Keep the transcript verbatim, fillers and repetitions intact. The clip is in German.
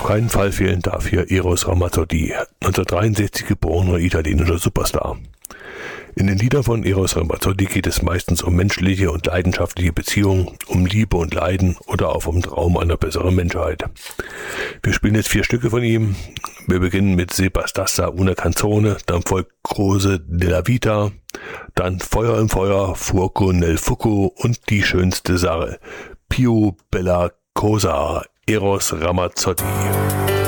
keinen Fall fehlen darf hier Eros Ramazzotti, neunzehnhundertdreiundsechzig geborener italienischer Superstar. In den Liedern von Eros Ramazzotti geht es meistens um menschliche und leidenschaftliche Beziehungen, um Liebe und Leiden oder auch um Traum einer besseren Menschheit. Wir spielen jetzt vier Stücke von ihm. Wir beginnen mit Se bastassa una canzone, dann folgt Croce della Vita, dann Feuer im Feuer, Fuoco nel Fuoco und die schönste Sache, Più bella cosa, Eros Ramazzotti.